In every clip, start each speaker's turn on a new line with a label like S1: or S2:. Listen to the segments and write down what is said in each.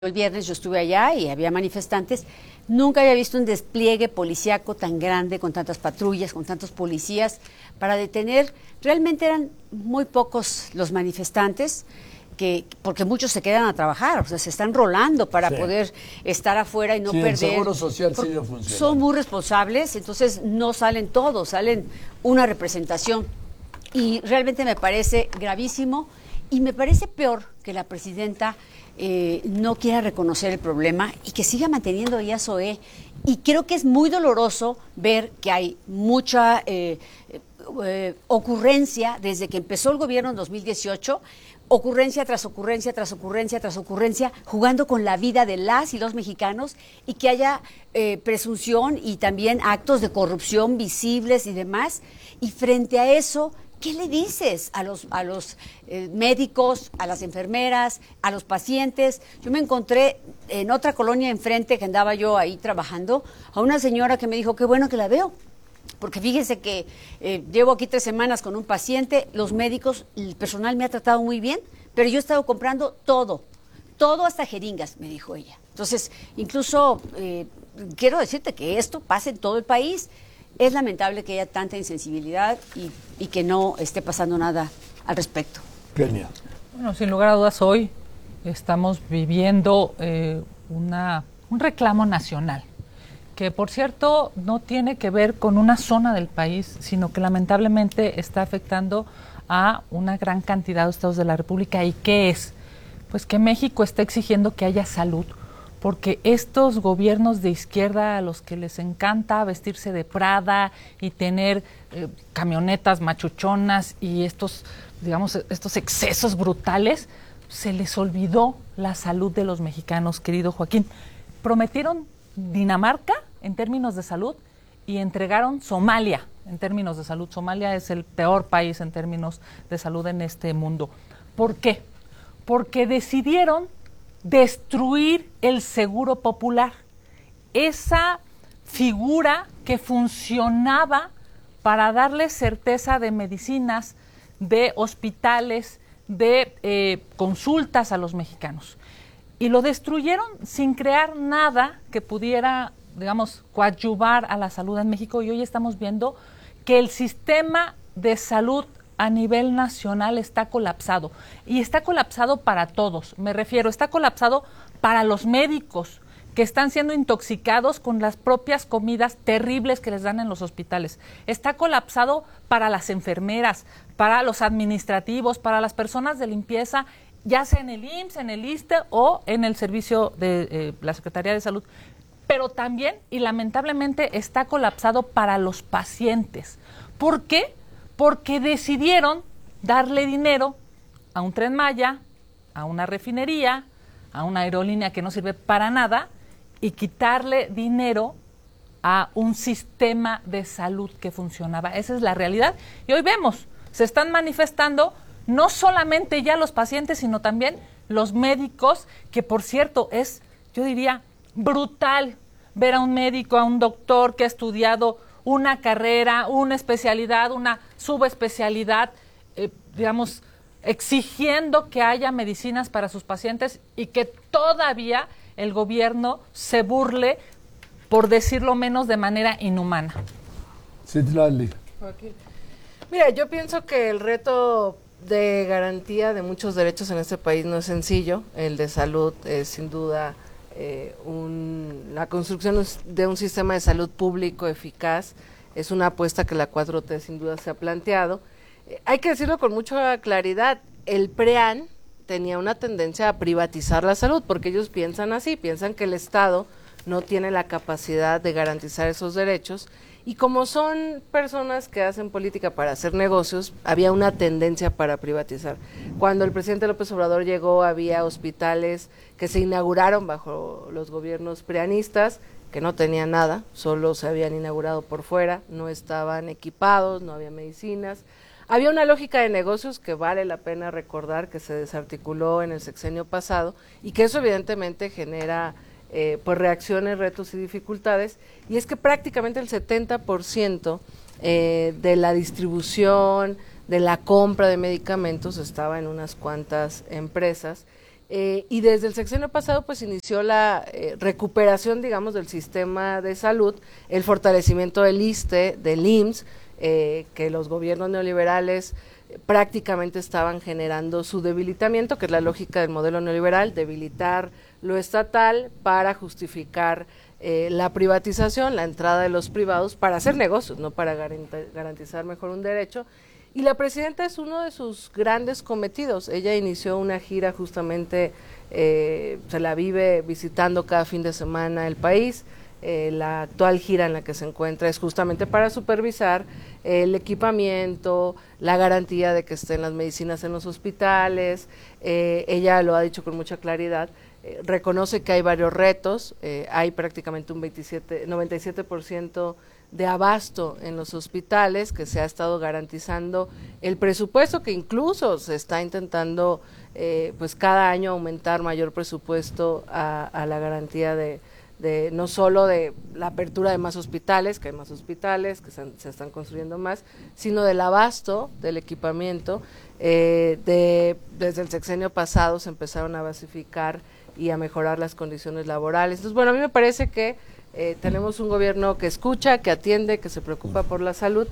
S1: El viernes yo estuve allá y había manifestantes. Nunca había visto un despliegue policíaco tan grande, con tantas patrullas, con tantos policías, para detener. Realmente eran muy pocos los manifestantes, porque muchos se quedan a trabajar, o sea, se están rolando para poder estar afuera y no perder.
S2: El Seguro Social sigue funcionando.
S1: Son muy responsables, entonces no salen todos, salen una representación. Y realmente me parece gravísimo y me parece peor que la presidenta no quiera reconocer el problema y que siga manteniendo ella SOE. Y creo que es muy doloroso ver que hay mucha ocurrencia desde que empezó el gobierno en 2018, ocurrencia tras ocurrencia, tras ocurrencia, tras ocurrencia, jugando con la vida de las y los mexicanos, y que haya presunción y también actos de corrupción visibles y demás. Y frente a eso, ¿qué le dices a los médicos, a las enfermeras, a los pacientes? Yo me encontré en otra colonia enfrente, que andaba yo ahí trabajando, a una señora que me dijo, qué bueno que la veo, porque fíjese que llevo aquí 3 semanas con un paciente, los médicos, el personal me ha tratado muy bien, pero yo he estado comprando todo hasta jeringas, me dijo ella. Entonces, incluso quiero decirte que esto pasa en todo el país. Es lamentable que haya tanta insensibilidad y que no esté pasando nada al respecto.
S2: Kenia.
S3: Bueno, sin lugar a dudas, hoy estamos viviendo un reclamo nacional, que por cierto no tiene que ver con una zona del país, sino que lamentablemente está afectando a una gran cantidad de estados de la República. ¿Y qué es? Pues que México está exigiendo que haya salud, porque estos gobiernos de izquierda a los que les encanta vestirse de Prada y tener camionetas machuchonas y estos excesos brutales, se les olvidó la salud de los mexicanos, querido Joaquín. Prometieron Dinamarca en términos de salud y entregaron Somalia en términos de salud. Somalia es el peor país en términos de salud en este mundo. ¿Por qué? Porque decidieron destruir el Seguro Popular, esa figura que funcionaba para darle certeza de medicinas, de hospitales, de consultas a los mexicanos. Y lo destruyeron sin crear nada que pudiera, digamos, coadyuvar a la salud en México. Y hoy estamos viendo que el sistema de salud a nivel nacional está colapsado, y está colapsado para todos. Me refiero, está colapsado para los médicos que están siendo intoxicados con las propias comidas terribles que les dan en los hospitales. Está colapsado para las enfermeras, para los administrativos, para las personas de limpieza, ya sea en el IMSS, en el ISSSTE o en el servicio de la Secretaría de Salud. Pero también, y lamentablemente, está colapsado para los pacientes. ¿Por qué? Porque decidieron darle dinero a un Tren Maya, a una refinería, a una aerolínea que no sirve para nada, y quitarle dinero a un sistema de salud que funcionaba. Esa es la realidad. Y hoy vemos, se están manifestando no solamente ya los pacientes, sino también los médicos, que por cierto es, yo diría, brutal ver a un médico, a un doctor que ha estudiado una carrera, una especialidad, una subespecialidad, digamos, exigiendo que haya medicinas para sus pacientes, y que todavía el gobierno se burle, por decirlo menos, de manera inhumana.
S2: Citlali.
S4: Mira, yo pienso que el reto de garantía de muchos derechos en este país no es sencillo. El de salud es sin duda la construcción de un sistema de salud público eficaz. Es una apuesta que la 4T sin duda se ha planteado. Hay que decirlo con mucha claridad, el PREAN tenía una tendencia a privatizar la salud, porque ellos piensan así, piensan que el Estado no tiene la capacidad de garantizar esos derechos, y como son personas que hacen política para hacer negocios, había una tendencia para privatizar. Cuando el presidente López Obrador llegó, había hospitales que se inauguraron bajo los gobiernos preanistas, que no tenían nada, solo se habían inaugurado por fuera, no estaban equipados, no había medicinas. Había una lógica de negocios que vale la pena recordar que se desarticuló en el sexenio pasado, y que eso evidentemente genera pues reacciones, retos y dificultades, y es que prácticamente el 70% de la distribución, de la compra de medicamentos estaba en unas cuantas empresas, Y desde el sexenio pasado pues inició la recuperación, digamos, del sistema de salud, el fortalecimiento del ISSSTE, del IMSS, que los gobiernos neoliberales prácticamente estaban generando su debilitamiento, que es la lógica del modelo neoliberal, debilitar lo estatal para justificar la privatización, la entrada de los privados para hacer negocios, no para garantizar mejor un derecho. Y la presidenta es uno de sus grandes cometidos. Ella inició una gira justamente, se la vive visitando cada fin de semana el país. La actual gira en la que se encuentra es justamente para supervisar el equipamiento, la garantía de que estén las medicinas en los hospitales. Ella lo ha dicho con mucha claridad, reconoce que hay varios retos, hay prácticamente un 97% de abasto en los hospitales, que se ha estado garantizando el presupuesto, que incluso se está intentando pues cada año aumentar mayor presupuesto a la garantía de no solo de la apertura de más hospitales, que hay más hospitales, que se están construyendo más, sino del abasto del equipamiento. Desde el sexenio pasado se empezaron a basificar y a mejorar las condiciones laborales. Entonces, bueno, a mí me parece que tenemos un gobierno que escucha, que atiende, que se preocupa por la salud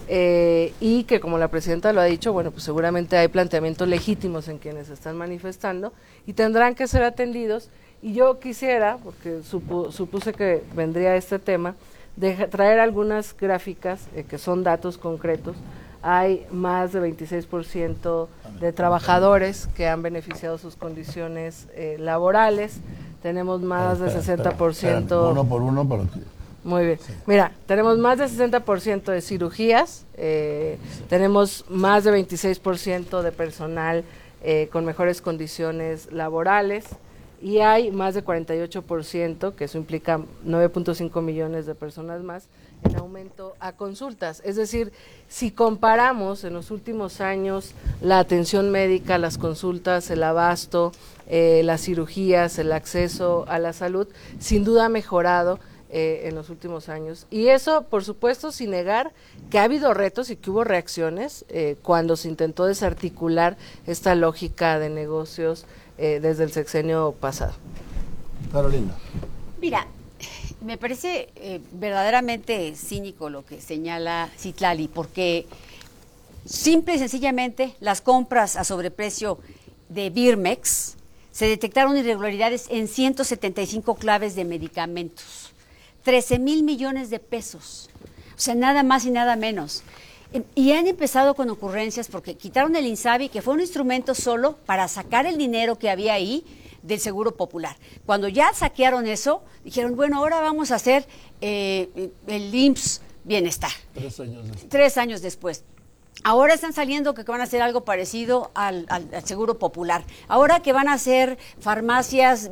S4: y que, como la presidenta lo ha dicho, bueno, pues seguramente hay planteamientos legítimos en quienes se están manifestando y tendrán que ser atendidos. Y yo quisiera, porque supuse que vendría este tema, traer algunas gráficas que son datos concretos. Hay más de 26% de trabajadores que han beneficiado sus condiciones laborales. Tenemos más de 60%.
S2: Uno por uno, pero...
S4: Muy bien.
S2: Sí.
S4: Mira, tenemos más de 60% de cirugías, tenemos más de 26% de personal con mejores condiciones laborales y hay más de 48%, que eso implica 9.5 millones de personas más, en aumento a consultas. Es decir, si comparamos en los últimos años la atención médica, las consultas, el abasto, las cirugías, el acceso a la salud, sin duda ha mejorado en los últimos años. Y eso, por supuesto, sin negar que ha habido retos y que hubo reacciones cuando se intentó desarticular esta lógica de negocios desde el sexenio pasado.
S2: Carolina.
S1: Mira, me parece verdaderamente cínico lo que señala Citlali, porque simple y sencillamente las compras a sobreprecio de Birmex se detectaron irregularidades en 175 claves de medicamentos, 13,000 millones de pesos, o sea, nada más y nada menos. Y han empezado con ocurrencias porque quitaron el INSABI, que fue un instrumento solo para sacar el dinero que había ahí del Seguro Popular. Cuando ya saquearon eso, dijeron, bueno, ahora vamos a hacer el IMSS Bienestar.
S2: 3 años después.
S1: 3 años después. Ahora están saliendo que van a hacer algo parecido al Seguro Popular. Ahora que van a hacer farmacias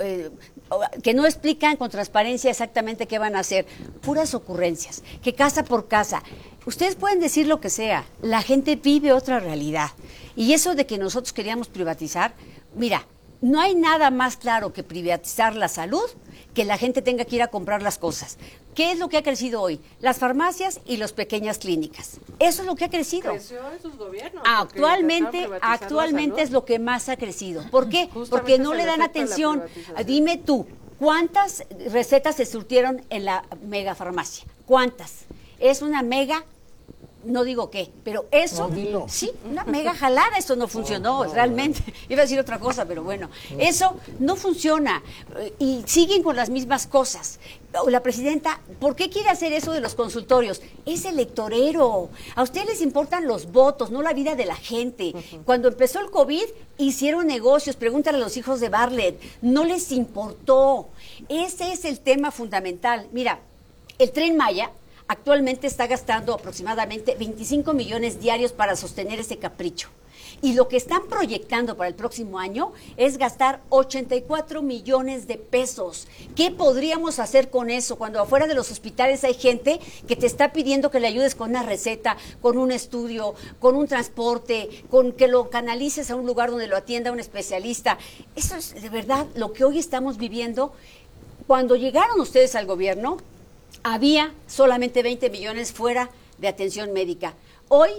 S1: que no explican con transparencia exactamente qué van a hacer. Puras ocurrencias, que casa por casa. Ustedes pueden decir lo que sea, la gente vive otra realidad. Y eso de que nosotros queríamos privatizar, mira, no hay nada más claro que privatizar la salud, que la gente tenga que ir a comprar las cosas. ¿Qué es lo que ha crecido hoy? Las farmacias y las pequeñas clínicas. Eso es lo que ha crecido.
S4: Creció en sus gobiernos.
S1: Actualmente es lo que más ha crecido. ¿Por qué? Porque no le dan atención. Dime tú, ¿cuántas recetas se surtieron en la megafarmacia? ¿Cuántas? Es una mega... No digo qué, pero eso,
S2: no,
S1: sí, una mega jalada, eso no funcionó, realmente. Iba a decir otra cosa, pero bueno, eso no funciona y siguen con las mismas cosas. La presidenta, ¿por qué quiere hacer eso de los consultorios? Es electorero. A ustedes les importan los votos, no la vida de la gente. Cuando empezó el COVID, hicieron negocios, pregúntale a los hijos de Bartlett, no les importó. Ese es el tema fundamental. Mira, el Tren Maya actualmente está gastando aproximadamente 25 millones diarios para sostener ese capricho. Y lo que están proyectando para el próximo año es gastar 84 millones de pesos. ¿Qué podríamos hacer con eso cuando afuera de los hospitales hay gente que te está pidiendo que le ayudes con una receta, con un estudio, con un transporte, con que lo canalices a un lugar donde lo atienda un especialista? Eso es de verdad lo que hoy estamos viviendo. Cuando llegaron ustedes al gobierno, había solamente 20 millones fuera de atención médica. Hoy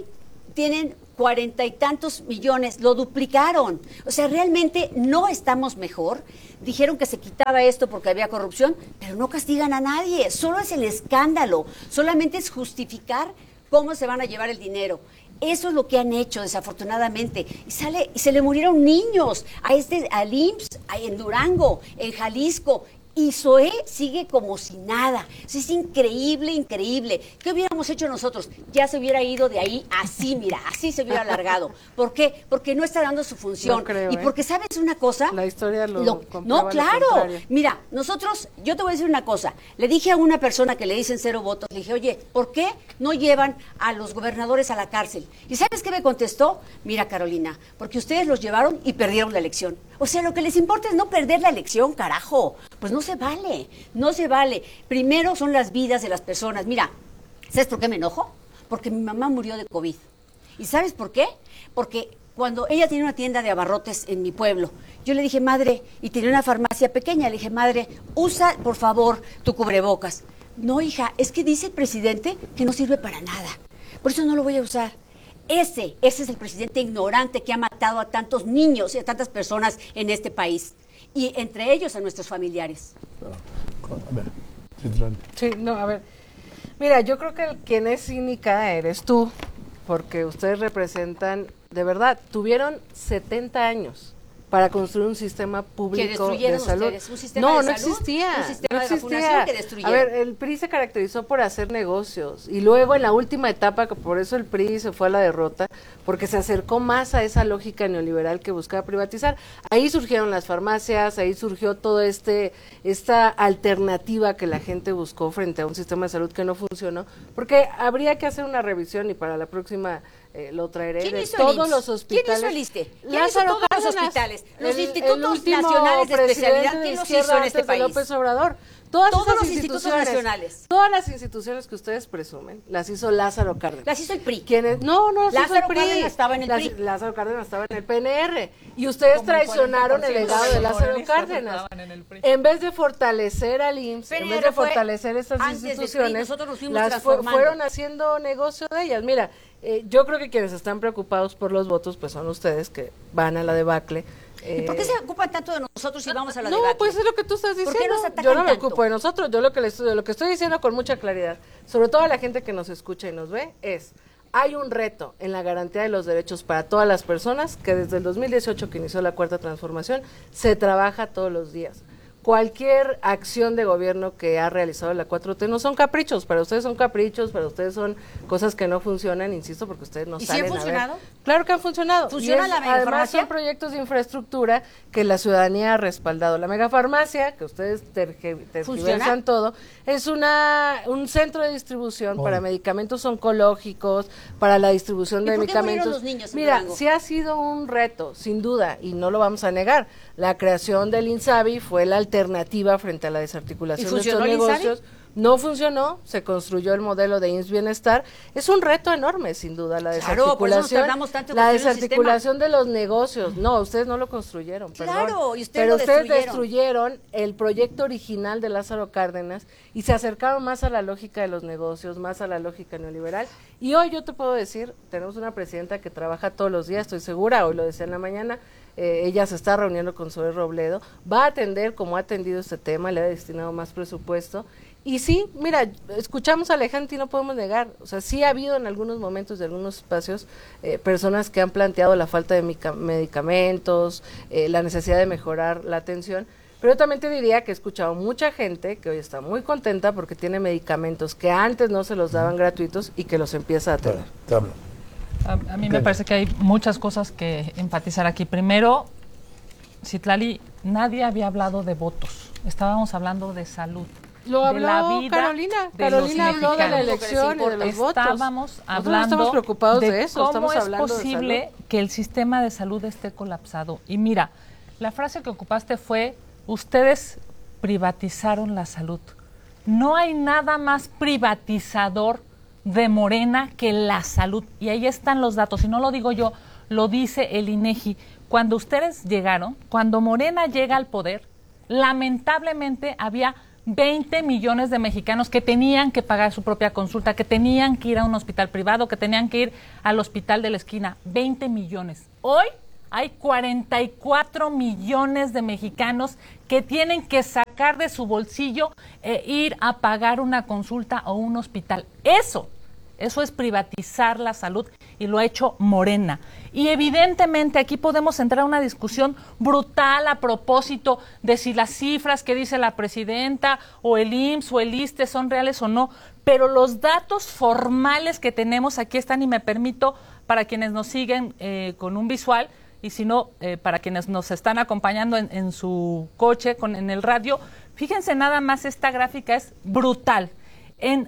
S1: tienen 40 y tantos millones, lo duplicaron. O sea, realmente no estamos mejor. Dijeron que se quitaba esto porque había corrupción, pero no castigan a nadie, solo es el escándalo, solamente es justificar cómo se van a llevar el dinero. Eso es lo que han hecho, desafortunadamente. Y se le murieron niños al IMSS, en Durango, en Jalisco. Y Zoé sigue como si nada. Es increíble, increíble. ¿Qué hubiéramos hecho nosotros? Ya se hubiera ido de ahí así, mira, así se hubiera alargado. ¿Por qué? Porque no está dando su función.
S4: No creo,
S1: y porque, ¿sabes una cosa?
S4: La historia
S1: No,
S4: comprueba
S1: claro.
S4: lo contrario.
S1: Mira, nosotros, yo te voy a decir una cosa. Le dije a una persona que le dicen 0 votos, le dije, oye, ¿por qué no llevan a los gobernadores a la cárcel? ¿Y sabes qué me contestó? Mira, Carolina, porque ustedes los llevaron y perdieron la elección. O sea, lo que les importa es no perder la elección, carajo. Pues no se vale, no se vale. Primero son las vidas de las personas. Mira, ¿sabes por qué me enojo? Porque mi mamá murió de COVID. ¿Y sabes por qué? Porque cuando ella tenía una tienda de abarrotes en mi pueblo, yo le dije, madre, y tenía una farmacia pequeña, le dije, madre, usa, por favor, tu cubrebocas. No, hija, es que dice el presidente que no sirve para nada. Por eso no lo voy a usar. Ese es el presidente ignorante que ha matado a tantos niños y a tantas personas en este país. Y entre ellos a nuestros familiares.
S2: A ver, Citlali.
S4: Sí, no, a ver. Mira, yo creo que quien es cínica eres tú, porque ustedes representan, de verdad, tuvieron 70 años para construir un sistema público de salud.
S1: Ustedes, un sistema de salud,
S4: existía.
S1: un sistema
S4: No
S1: de
S4: existía.
S1: vacunación que destruyeron.
S4: A ver, el PRI se caracterizó por hacer negocios y luego en la última etapa, que por eso el PRI se fue a la derrota, porque se acercó más a esa lógica neoliberal que buscaba privatizar. Ahí surgieron las farmacias, ahí surgió toda esta alternativa que la gente buscó frente a un sistema de salud que no funcionó, porque habría que hacer una revisión y para la próxima lo traeré.
S1: ¿Quién
S4: de
S1: hizo
S4: todos
S1: el
S4: los
S1: IMSS?
S4: hospitales.
S1: ¿Quién hizo el ISSSTE? ¿Quién hizo
S4: Lázaro
S1: todos los
S4: Cárdenas,
S1: hospitales? Los
S4: el
S1: institutos
S4: último
S1: nacionales de especialidad,
S4: presidente de
S1: ¿quién los
S4: izquierda
S1: hizo en este
S4: antes de
S1: país?
S4: López Obrador. Todas
S1: Todos
S4: esas
S1: los institutos nacionales.
S4: Todas las instituciones que ustedes presumen, las hizo Lázaro Cárdenas.
S1: Las hizo el PRI.
S4: ¿Quiénes? No, las hizo
S1: Lázaro
S4: el PRI.
S1: Cárdenas estaba en el PRI.
S4: Lázaro Cárdenas estaba en el PNR. Y ustedes
S3: Como el
S4: traicionaron
S3: 40%
S4: el legado de Lázaro
S3: morenistas
S4: Cárdenas.
S3: estaban en el PRI.
S4: En vez de fortalecer al IMSS, en vez de
S1: fue
S4: fortalecer estas
S1: antes del PRI,
S4: instituciones,
S1: nosotros nos fuimos
S4: las
S1: transformando.
S4: fueron haciendo negocio de ellas. Mira, yo creo que quienes están preocupados por los votos, pues son ustedes que van a la debacle.
S1: ¿Y por qué se ocupan tanto de nosotros si vamos a la
S4: No,
S1: debacle?
S4: pues es lo que tú estás
S1: ¿Por
S4: diciendo.
S1: qué nos atacan
S4: Yo no me
S1: tanto?
S4: ocupo de nosotros. Yo lo que estoy diciendo con mucha claridad, sobre todo a la gente que nos escucha y nos ve, es: hay un reto en la garantía de los derechos para todas las personas que desde el 2018 que inició la Cuarta Transformación se trabaja todos los días. Cualquier acción de gobierno que ha realizado la 4T no son caprichos, para ustedes son caprichos, para ustedes son cosas que no funcionan, insisto, porque ustedes no
S1: ¿Y sí
S4: salen
S1: han funcionado?
S4: a ver. Claro que han funcionado.
S1: ¿Funciona la
S4: Además
S1: megafarmacia?
S4: son proyectos de infraestructura que la ciudadanía ha respaldado. La megafarmacia, que ustedes tergiversan todo, es un centro de distribución para medicamentos oncológicos, para la distribución
S1: ¿Y
S4: de
S1: por qué murieron
S4: medicamentos.
S1: los niños en
S4: Mira,
S1: Durango?
S4: sí ha sido un reto, sin duda, y no lo vamos a negar. La creación del INSABI fue la alternativa frente a la desarticulación de estos
S1: funcionó el INSABI?
S4: negocios. No funcionó, se construyó el modelo de IMSS Bienestar. Es un reto enorme, sin duda, la
S1: Claro, por eso nos
S4: desarticulación.
S1: tardamos tanto en
S4: La
S1: construir un
S4: desarticulación de los negocios. No, ustedes no lo construyeron,
S1: Claro,
S4: perdón.
S1: y ustedes
S4: Pero
S1: lo
S4: ustedes
S1: destruyeron.
S4: destruyeron el proyecto original de Lázaro Cárdenas y se acercaron más a la lógica de los negocios, más a la lógica neoliberal. Y hoy yo te puedo decir, tenemos una presidenta que trabaja todos los días, estoy segura, hoy lo decía en la mañana, ella se está reuniendo con Zoé Robledo, va a atender como ha atendido este tema, le ha destinado más presupuesto. Y sí, mira, escuchamos a Alejandra y no podemos negar, o sea, sí ha habido en algunos momentos de algunos espacios personas que han planteado la falta de medicamentos, la necesidad de mejorar la atención, pero yo también te diría que he escuchado mucha gente que hoy está muy contenta porque tiene medicamentos que antes no se los daban gratuitos y que los empieza a tener.
S2: Bueno, te hablo.
S3: A mí me parece que hay muchas cosas que enfatizar aquí. Primero, Citlali, nadie había hablado de votos. Estábamos hablando de salud.
S4: Lo
S3: de
S4: habló
S3: la vida
S4: Carolina.
S3: de
S4: Carolina
S3: los
S4: habló de la
S3: mexicanos.
S4: elección y de los votos.
S3: Estábamos
S4: Nosotros no
S3: hablando
S4: estamos preocupados de eso,
S3: cómo
S4: estamos
S3: es
S4: hablando de
S3: posible
S4: salud.
S3: que el sistema de salud esté colapsado. Y mira, la frase que ocupaste fue: ustedes privatizaron la salud. No hay nada más privatizador de Morena que la salud. Y ahí están los datos. Y no lo digo yo, lo dice el INEGI. Cuando ustedes llegaron, cuando Morena llega al poder, lamentablemente había 20 millones de mexicanos que tenían que pagar su propia consulta, que tenían que ir a un hospital privado, que tenían que ir al hospital de la esquina. 20 millones. Hoy hay 44 millones de mexicanos que tienen que sacar de su bolsillo e ir a pagar una consulta o un hospital. Eso es privatizar la salud y lo ha hecho Morena. Y evidentemente aquí podemos entrar a una discusión brutal a propósito de si las cifras que dice la presidenta o el IMSS o el ISSSTE son reales o no, pero los datos formales que tenemos aquí están, y me permito, para quienes nos siguen con un visual, y si no, para quienes nos están acompañando en su coche, en el radio, fíjense nada más, esta gráfica es brutal. En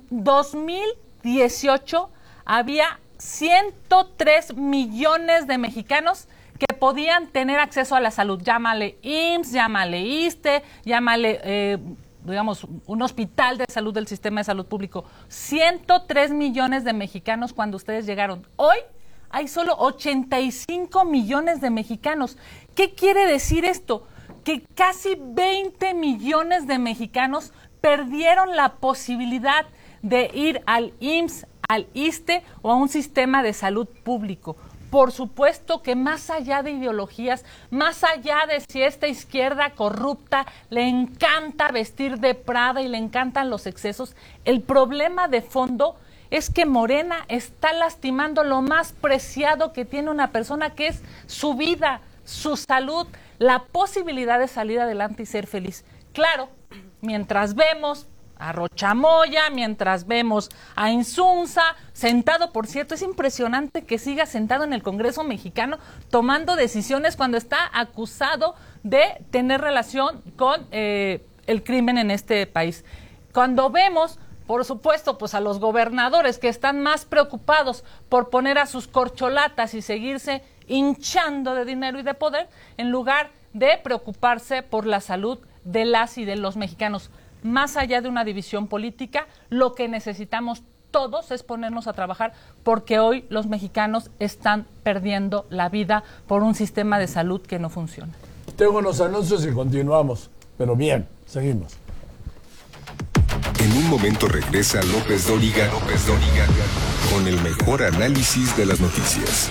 S3: 2018 había 103 millones de mexicanos que podían tener acceso a la salud. Llámale IMSS, llámale ISSSTE, llámale, digamos, un hospital de salud del sistema de salud público. 103 millones de mexicanos cuando ustedes llegaron. Hoy hay solo 85 millones de mexicanos. ¿Qué quiere decir esto? Que casi 20 millones de mexicanos perdieron la posibilidad de ir al IMSS, al ISSSTE o a un sistema de salud público. Por supuesto que más allá de ideologías, más allá de si esta izquierda corrupta le encanta vestir de Prada y le encantan los excesos, el problema de fondo es que Morena está lastimando lo más preciado que tiene una persona, que es su vida, su salud, la posibilidad de salir adelante y ser feliz. Claro, mientras vemos a Rochamoya, mientras vemos a Insunza, sentado, por cierto, es impresionante que siga sentado en el Congreso mexicano tomando decisiones cuando está acusado de tener relación con el crimen en este país. Cuando vemos, por supuesto, pues a los gobernadores que están más preocupados por poner a sus corcholatas y seguirse hinchando de dinero y de poder, en lugar de preocuparse por la salud de las y de los mexicanos. Más allá de una división política, lo que necesitamos todos es ponernos a trabajar, porque hoy los mexicanos están perdiendo la vida por un sistema de salud que no funciona.
S2: Tengo unos anuncios y continuamos, pero bien, seguimos.
S5: En un momento regresa López Dóriga con el mejor análisis de las noticias.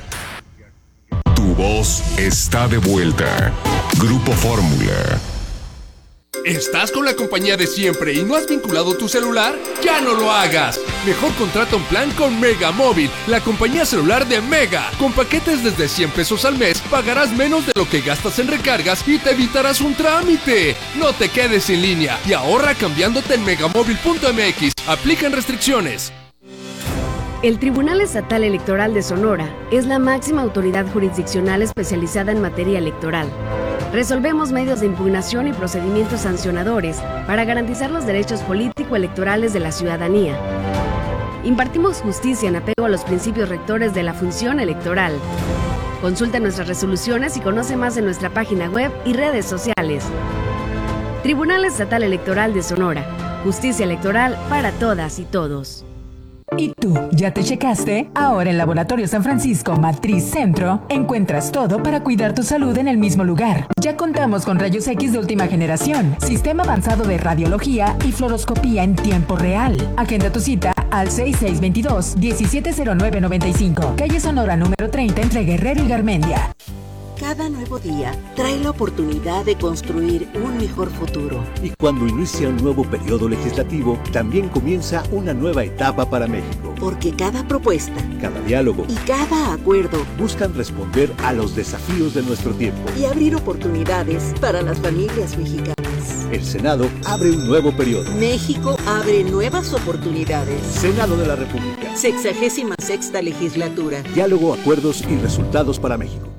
S5: Tu voz está de vuelta. Grupo Fórmula.
S6: ¿Estás con la compañía de siempre y no has vinculado tu celular? ¡Ya no lo hagas! Mejor contrata un plan con Mega Móvil, la compañía celular de Mega. Con paquetes desde 100 pesos al mes, pagarás menos de lo que gastas en recargas y te evitarás un trámite. No te quedes sin línea y ahorra cambiándote en megamóvil.mx. Aplican restricciones.
S7: El Tribunal Estatal Electoral de Sonora es la máxima autoridad jurisdiccional especializada en materia electoral. Resolvemos medios de impugnación y procedimientos sancionadores para garantizar los derechos político-electorales de la ciudadanía. Impartimos justicia en apego a los principios rectores de la función electoral. Consulta nuestras resoluciones y conoce más en nuestra página web y redes sociales. Tribunal Estatal Electoral de Sonora. Justicia electoral para todas y todos.
S8: ¿Y tú, ya te checaste? Ahora en Laboratorio San Francisco Matriz Centro encuentras todo para cuidar tu salud en el mismo lugar. Ya contamos con rayos X de última generación, sistema avanzado de radiología y fluoroscopía en tiempo real. Agenda tu cita al 6622-170995, calle Sonora número 30 entre Guerrero y Garmendia.
S9: Cada nuevo día trae la oportunidad de construir un mejor futuro.
S10: Y cuando inicia un nuevo periodo legislativo, también comienza una nueva etapa para México.
S9: Porque cada propuesta,
S10: cada diálogo
S9: y cada acuerdo
S10: buscan responder a los desafíos de nuestro tiempo
S9: y abrir oportunidades para las familias mexicanas.
S10: El Senado abre un nuevo periodo.
S9: México abre nuevas oportunidades.
S10: Senado de la República.
S9: 66ª legislatura.
S10: Diálogo, acuerdos y resultados para México.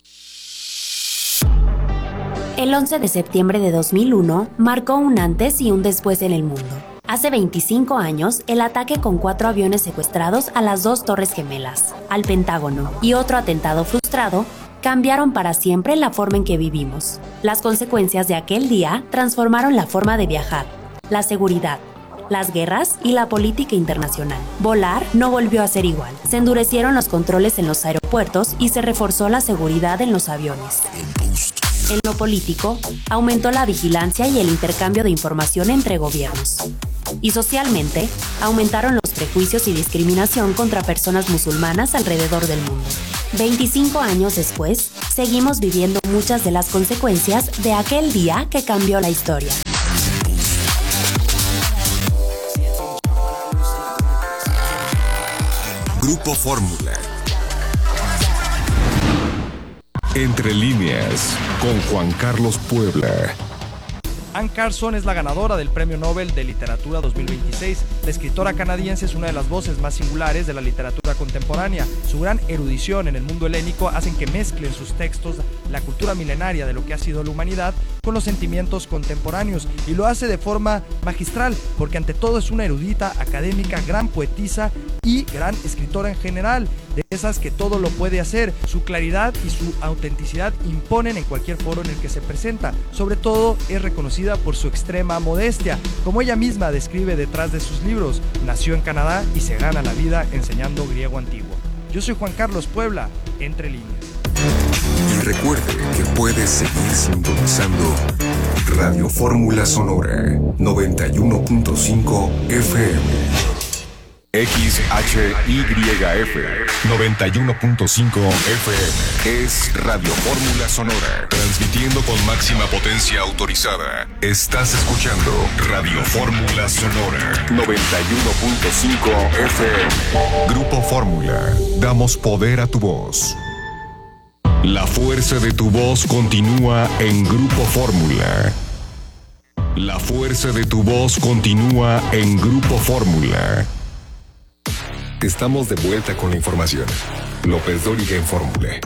S11: El 11 de septiembre de 2001 marcó un antes y un después en el mundo. Hace 25 años, el ataque con 4 aviones secuestrados a las 2 Torres Gemelas, al Pentágono y otro atentado frustrado cambiaron para siempre la forma en que vivimos. Las consecuencias de aquel día transformaron la forma de viajar, la seguridad, las guerras y la política internacional. Volar no volvió a ser igual. Se endurecieron los controles en los aeropuertos y se reforzó la seguridad en los aviones. En lo político, aumentó la vigilancia y el intercambio de información entre gobiernos. Y socialmente, aumentaron los prejuicios y discriminación contra personas musulmanas alrededor del mundo. 25 años después, seguimos viviendo muchas de las consecuencias de aquel día que cambió la historia.
S5: Grupo Fórmula. Entre líneas, con Juan Carlos Puebla.
S12: Anne Carson es la ganadora del Premio Nobel de Literatura 2026. La escritora canadiense es una de las voces más singulares de la literatura contemporánea. Su gran erudición en el mundo helénico hacen que mezclen sus textos la cultura milenaria de lo que ha sido la humanidad con los sentimientos contemporáneos, y lo hace de forma magistral, porque ante todo es una erudita, académica, gran poetisa y gran escritora en general, de esas que todo lo puede hacer. Su claridad y su autenticidad imponen en cualquier foro en el que se presenta. Sobre todo es reconocida por su extrema modestia, como ella misma describe detrás de sus libros. Nació en Canadá y se gana la vida enseñando griego antiguo. Yo soy Juan Carlos Puebla, Entre Líneas.
S5: Y recuerde que puedes seguir sintonizando Radio Fórmula Sonora 91.5 FM. XHYF 91.5 FM. Es Radio Fórmula Sonora, transmitiendo con máxima potencia autorizada. Estás escuchando Radio Fórmula Sonora 91.5 FM. Grupo Fórmula, damos poder a tu voz. La fuerza de tu voz continúa en Grupo Fórmula. La fuerza de tu voz continúa en Grupo Fórmula. Estamos de vuelta con la información. López Dóriga en Fórmula.